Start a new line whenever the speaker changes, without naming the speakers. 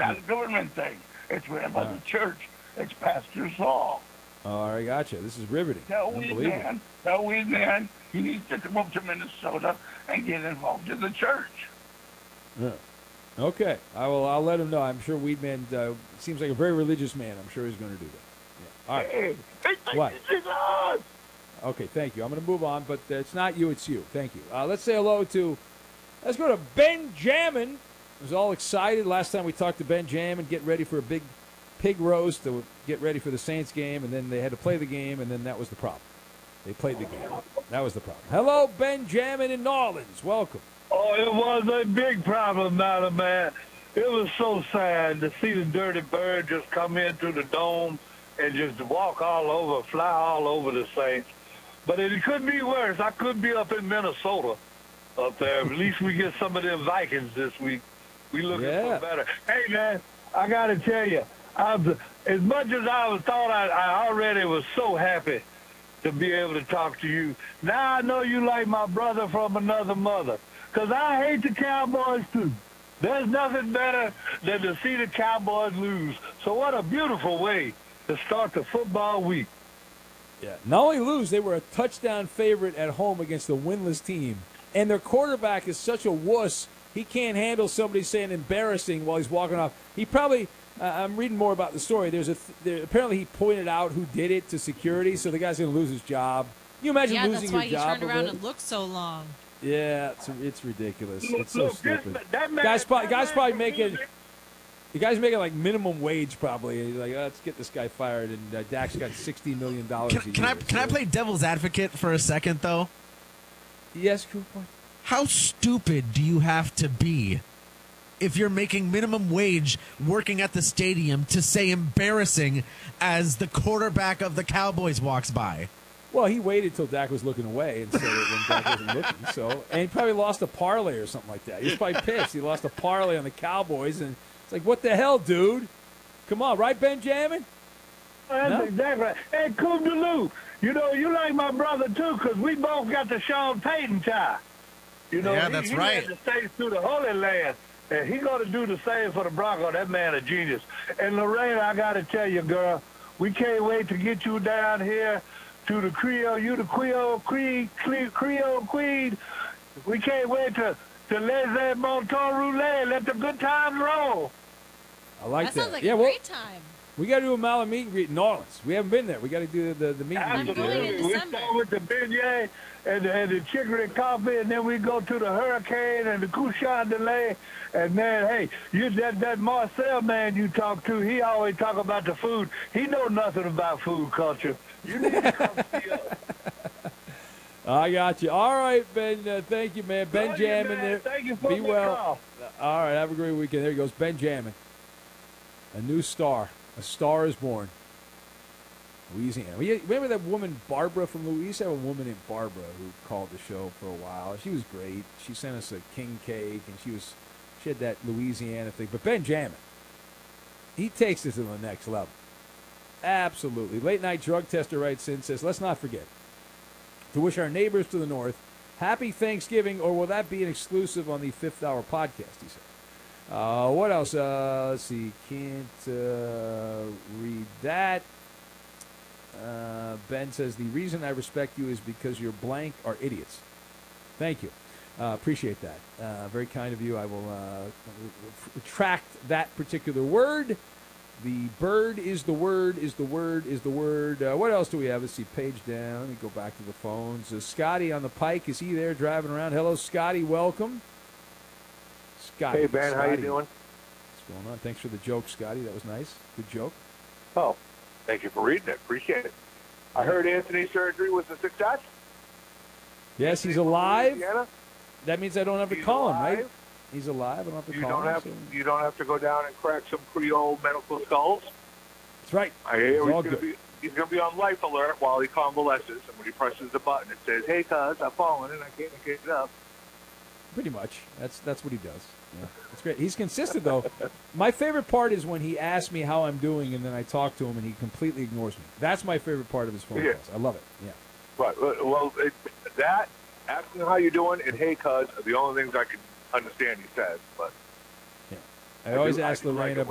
not a government thing. It's ran by the church. It's Pastor Saul.
All right, gotcha. This is riveting.
Tell Weed Man, he needs to come up to Minnesota and get involved in the church.
Yeah. Okay, I'll let him know. I'm sure Weedman seems like a very religious man. I'm sure he's going to do that. Yeah. All right.
Hey,
what?
Jesus!
Okay, thank you. I'm going to move on, but it's not you, it's you. Thank you. Let's say hello to. Let's go to Benjamin. I was all excited last time we talked to Benjamin, getting ready for a big pig roast to get ready for the Saints game, and then they had to play the game, and then that was the problem. They played the game. That was the problem. Hello, Benjamin in New Orleans. Welcome.
Oh, it was a big problem, Madam Man. It was so sad to see the dirty bird just come in through the dome and just walk all over, fly all over the Saints. But it could be worse. I could be up in Minnesota up there. At least we get some of them Vikings this week. We looking for better. Hey, man, I got to tell you, as much as I thought I already was so happy to be able to talk to you. Now I know you like my brother from another mother. Because I hate the Cowboys, too. There's nothing better than to see the Cowboys lose. So what a beautiful way to start the football week.
Yeah. Not only lose, they were a touchdown favorite at home against a winless team. And their quarterback is such a wuss, he can't handle somebody saying embarrassing while he's walking off. He probably, I'm reading more about the story. Apparently he pointed out who did it to security, so the guy's going to lose his job. Can you imagine losing your job?
Yeah, that's why he turned around and looked so long.
Yeah, it's ridiculous. It's so stupid. Guy's probably making. The guy's making like minimum wage probably. He's like, let's get this guy fired, and Dak's got $60 million a year.
Can I play devil's advocate for a second though?
Yes, Cooper.
How stupid do you have to be if you're making minimum wage working at the stadium to say embarrassing as the quarterback of the Cowboys walks by?
Well, he waited till Dak was looking away and said it when Dak wasn't looking. So, and he probably lost a parlay or something like that. He was probably pissed. He lost a parlay on the Cowboys, and it's like, what the hell, dude? Come on, right, Benjamin?
That's exactly right. Hey, Coop DeLu, you know, you like my brother, too, because we both got the Sean Payton tie. You know,
yeah, that's
he
right.
He had to stay through the Holy Land, and he going to do the same for the Broncos. That man a genius. And, Lorraine, I got to tell you, girl, we can't wait to get you down here to the Creole, Creole Queen. We can't wait to let that Monton Roulette, let the good times roll.
I like that.
That sounds like a great time.
We got to do a Mala meet and greet in New Orleans. We haven't been there. We got to do the meet and greet.
I'm going in
We
December.
start with the beignet and the chicory coffee, and then we go to the Hurricane and the Couchon de Lait. And then, hey, that Marcel man you talk to, he always talk about the food. He know nothing about food culture. You need to come see us.
I got you. All right, Ben. Thank you, man. Benjamin there.
Thank you for
Be
the
well.
call.
All right. Have a great weekend. There he goes, Benjamin. A new star. A star is born. Louisiana. Remember that woman Barbara from Louisiana? We used to have a woman named Barbara who called the show for a while. She was great. She sent us a king cake, and she had that Louisiana thing. But Benjamin, he takes it to the next level. Absolutely. Late night drug tester writes in, says, let's not forget to wish our neighbors to the north happy Thanksgiving, or will that be an exclusive on the 5th Hour podcast, he said. What else? Let's see. Can't read that. Ben says, the reason I respect you is because your blank are idiots. Thank you. Appreciate that. Very kind of you. I will retract that particular word. The bird is the word, is the word, is the word. What else do we have? Let's see, page down. Let me go back to the phones. Scotty on the Pike. Is he there driving around? Hello, Scotty. Welcome. Scotty.
Hey, Ben.
Scotty.
How you doing?
What's going on? Thanks for the joke, Scotty. That was nice. Good joke.
Oh, thank you for reading it. Appreciate it. I heard Anthony's surgery was a success.
Yes, he's alive.
Louisiana?
That means I don't have to call him, right? He's alive. I don't have to call him.
You don't have to go down and crack some Creole medical skulls.
That's right.
I hear he's going to be on life alert while he convalesces, and when he presses the button, it says, "Hey, cuz, I've fallen and I can't get it up."
Pretty much. That's what he does. Yeah, that's great. He's consistent, though. My favorite part is when he asks me how I'm doing, and then I talk to him, and he completely ignores me. That's my favorite part of his phone calls. I love it. Yeah.
Right. Well, that, asking how you're doing, and "Hey, cuz," are the only things I can understand he says. But
yeah. I always ask Lorraine about